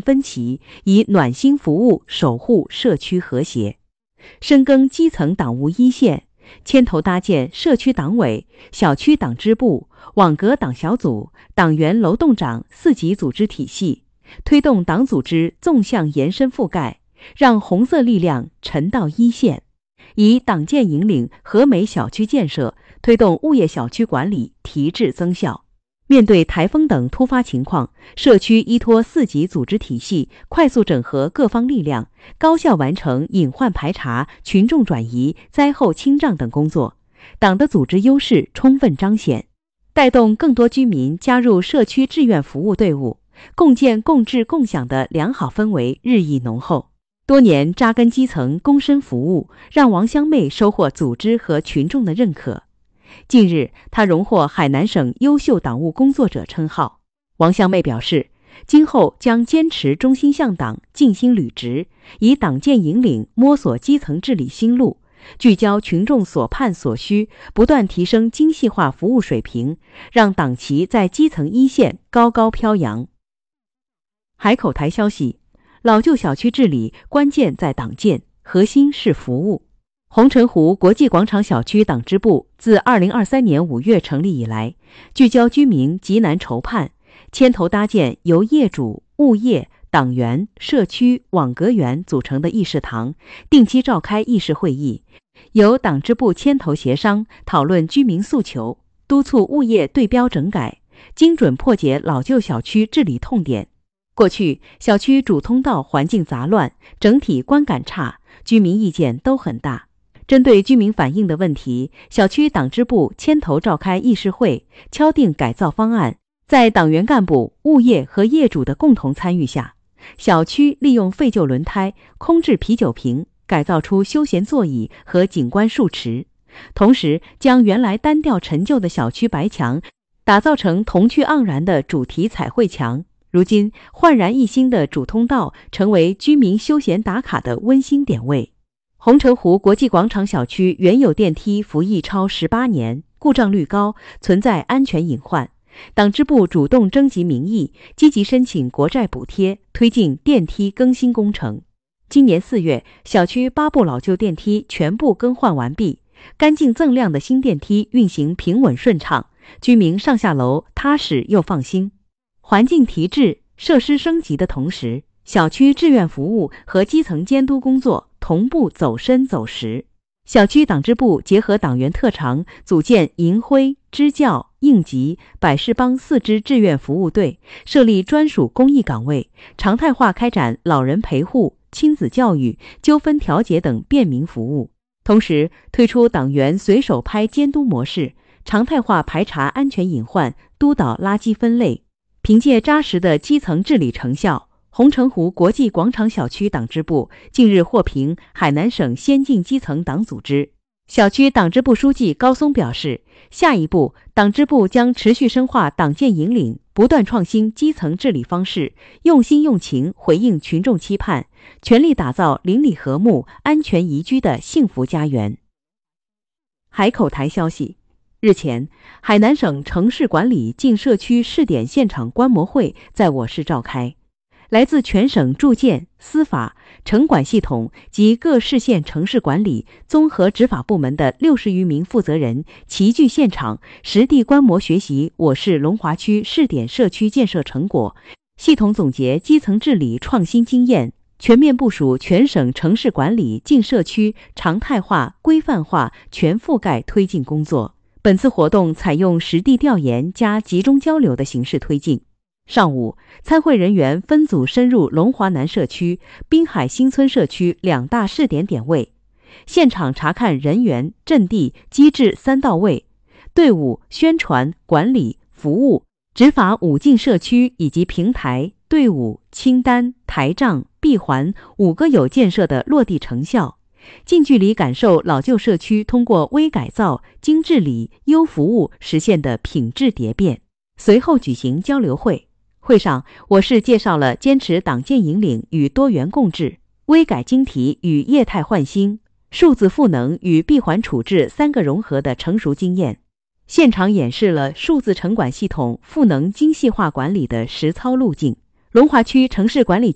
分歧，以暖心服务守护社区和谐。深耕基层党务一线，牵头搭建社区党委、小区党支部、网格党小组、党员楼栋长4级组织体系，推动党组织纵向延伸覆盖，让红色力量沉到一线。以党建引领和美小区建设，推动物业小区管理提质增效。面对台风等突发情况，社区依托4级组织体系，快速整合各方力量，高效完成隐患排查、群众转移、灾后清障等工作，党的组织优势充分彰显，带动更多居民加入社区志愿服务队伍，共建共治共享的良好氛围日益浓厚。多年扎根基层、躬身服务，让王香妹收获组织和群众的认可。近日，她荣获海南省优秀党务工作者称号。王香妹表示，今后将坚持忠心向党、尽心履职，以党建引领摸索基层治理新路，聚焦群众所盼所需，不断提升精细化服务水平，让党旗在基层一线高高飘扬。海口台消息，老旧小区治理关键在党建，核心是服务。红尘湖国际广场小区党支部自2023年5月成立以来，聚焦居民急难愁盼，牵头搭建由业主、物业、党员、社区、网格员组成的议事堂，定期召开议事会议，由党支部牵头协商，讨论居民诉求，督促物业对标整改，精准破解老旧小区治理痛点。过去，小区主通道环境杂乱，整体观感差，居民意见都很大。针对居民反映的问题，小区党支部牵头召开议事会，敲定改造方案。在党员干部、物业和业主的共同参与下，小区利用废旧轮胎、空置啤酒瓶改造出休闲座椅和景观树池，同时将原来单调陈旧的小区白墙打造成童趣盎然的主题彩绘墙。如今，焕然一新的主通道成为居民休闲打卡的温馨点位。红尘湖国际广场小区原有电梯服役超18年，故障率高，存在安全隐患。党支部主动征集民意，积极申请国债补贴，推进电梯更新工程。今年4月，小区8部老旧电梯全部更换完毕，干净锃亮的新电梯运行平稳顺畅，居民上下楼踏实又放心。环境提质、设施升级的同时，小区志愿服务和基层监督工作同步走深走实。小区党支部结合党员特长，组建银辉、支教、应急、百事帮4支志愿服务队，设立专属公益岗位，常态化开展老人陪护、亲子教育、纠纷调解等便民服务。同时，推出党员随手拍监督模式，常态化排查安全隐患，督导垃圾分类。凭借扎实的基层治理成效，红尘湖国际广场小区党支部近日获评海南省先进基层党组织。小区党支部书记高松表示，下一步，党支部将持续深化党建引领，不断创新基层治理方式，用心用情回应群众期盼，全力打造邻里和睦、安全宜居的幸福家园。海口台消息，日前，海南省城市管理进社区试点现场观摩会在我市召开。来自全省住建、司法、城管系统及各市县城市管理综合执法部门的60余名负责人齐聚现场，实地观摩学习我市龙华区试点社区建设成果，系统总结基层治理创新经验，全面部署全省城市管理进社区常态化、规范化、全覆盖推进工作。本次活动采用实地调研加集中交流的形式推进。上午，参会人员分组深入龙华南社区、滨海新村社区2大试点点位，现场查看人员、阵地、机制3到位，队伍、宣传、管理、服务、执法5进社区以及平台、队伍、清单、台账、闭环5个有建设的落地成效，近距离感受老旧社区通过微改造、精治理、优服务实现的品质蝶变。随后举行交流会。会上，我市介绍了坚持党建引领与多元共治、微改精提与业态焕新、数字赋能与闭环处置3个融合的成熟经验，现场演示了数字城管系统赋能精细化管理的实操路径。龙华区城市管理